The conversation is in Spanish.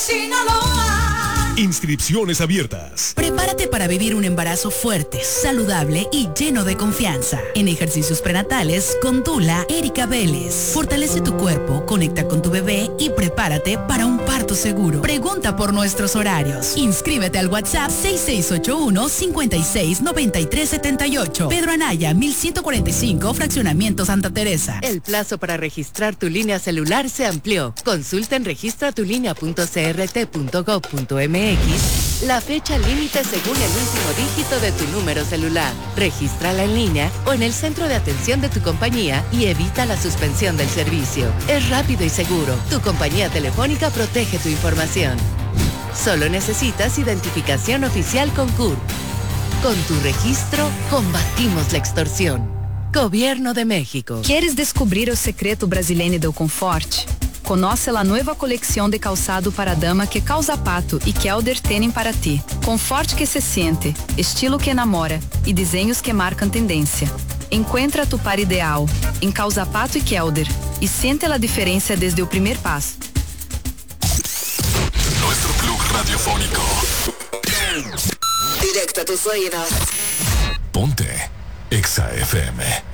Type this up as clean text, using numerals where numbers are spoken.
Sinaloa. Inscripciones abiertas. Prepárate para vivir un embarazo fuerte, saludable y lleno de confianza. En ejercicios prenatales con Dula Erika Vélez. Fortalece tu cuerpo, conecta con tu bebé y prepárate para un parto seguro. Pregunta por nuestros horarios. Inscríbete al WhatsApp 6681-569378. Pedro Anaya, 1145, Fraccionamiento Santa Teresa. El plazo para registrar tu línea celular se amplió. Consulta en registratulinea.crt.gov.mx la fecha límite según el último dígito de tu número celular. Regístrala en línea o en el centro de atención de tu compañía y evita la suspensión del servicio. Es rápido y seguro. Tu compañía telefónica protege tu información. Solo necesitas identificación oficial con CURP. Con tu registro, combatimos la extorsión. Gobierno de México. ¿Quieres descobrir el secreto brasileño del confort? Conoce a nova coleção de calçado para dama que Causa Pato e Kelder têm para ti. Conforto que se siente, estilo que enamora e desenhos que marcam tendência. Encuentra tu par ideal em Causa Pato e Kelder e siente a diferença desde o primeiro passo. Nuestro club radiofónico. Directo a tus oídos. Ponte Exa FM.